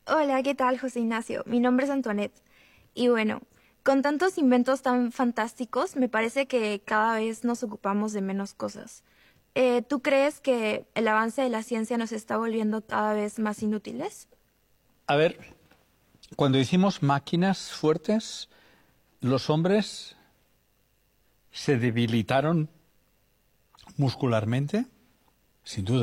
Hola, ¿qué tal, José Ignacio? Mi nombre es Antoinette. Y bueno, con tantos inventos tan fantásticos, me parece que cada vez nos ocupamos de menos cosas. ¿Tú crees que el avance de la ciencia nos está volviendo cada vez más inútiles? A ver, cuando hicimos máquinas fuertes, los hombres se debilitaron muscularmente, sin duda.